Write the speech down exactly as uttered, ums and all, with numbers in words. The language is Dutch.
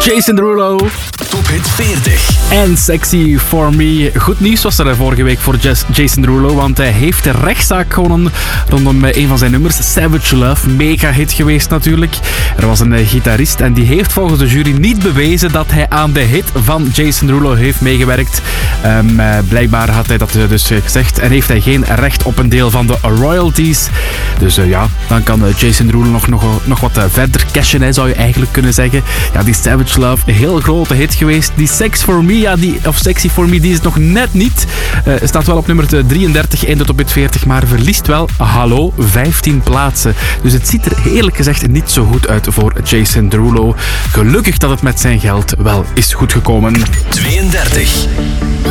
Jason Derulo. Top Hit veertig. En Sexy For Me. Goed nieuws was er vorige week voor Jason Derulo, want hij heeft de rechtszaak gewonnen rondom een van zijn nummers, Savage Love. Mega hit geweest natuurlijk. Er was een gitarist en die heeft volgens de jury niet bewezen dat hij aan de hit van Jason Derulo heeft meegewerkt. Um, uh, blijkbaar had hij dat dus gezegd en heeft hij geen recht op een deel van de royalties. Dus uh, ja, dan kan Jason Derulo nog, nog, nog wat uh, verder cashen, hè, zou je eigenlijk kunnen zeggen. Ja, die Savage Love, een heel grote hit geweest. Die Sex For Me, ja, die, of Sexy For Me, die is het nog net niet. Uh, staat wel op nummer drieëndertig in de Top Hit veertig, maar verliest wel, hallo, vijftien plaatsen. Dus het ziet er eerlijk gezegd niet zo goed uit voor Jason Derulo. Gelukkig dat het met zijn geld wel is goed gekomen. tweeëndertig.